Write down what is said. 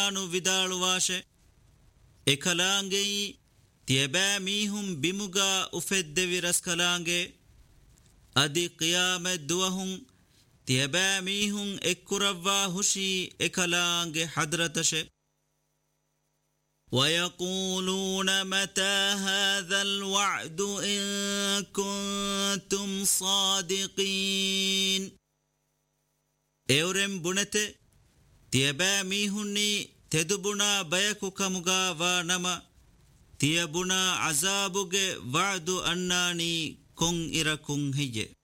anu vidalu washe ekalange tieba mihum bimuga ufedde viras kalange adi qiyamet duwahum tieba mihum ekkuravva hushi ekalange hadratashe ويقولون متى هذا الوعد إن كنتم صادقين اورم بنته تيبا ميهني تدبنا بيكو كمغا ونما تيبنا عذابك وعد أناني كن إركن هجي